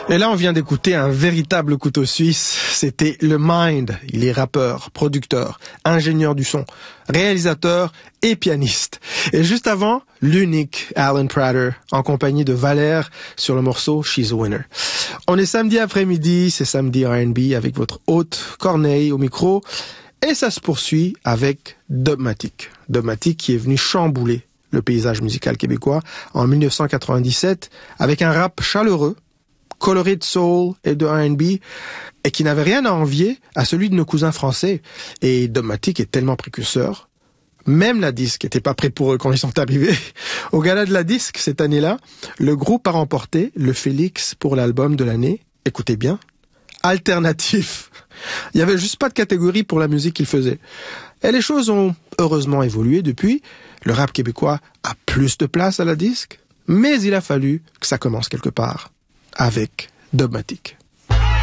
Et là, on vient d'écouter un véritable couteau suisse. C'était le Mind. Il est rappeur, producteur, ingénieur du son, réalisateur et pianiste. Et juste avant, l'unique Alan Prater, en compagnie de Valère sur le morceau She's a Winner. On est samedi après-midi, c'est samedi R&B avec votre hôte Corneille au micro. Et ça se poursuit avec Dubmatique. Dubmatique qui est venu chambouler le paysage musical québécois en 1997 avec un rap chaleureux, coloré de soul et de R&B, et qui n'avait rien à envier à celui de nos cousins français. Et Dubmatique est tellement précurseur, même la disque était pas prêt pour eux quand ils sont arrivés. Au gala de la disque, cette année-là, le groupe a remporté le Félix pour l'album de l'année, écoutez bien, alternatif. Il y avait juste pas de catégorie pour la musique qu'ils faisaient. Et les choses ont heureusement évolué depuis. Le rap québécois a plus de place à la disque, mais il a fallu que ça commence quelque part avec Dubmatique.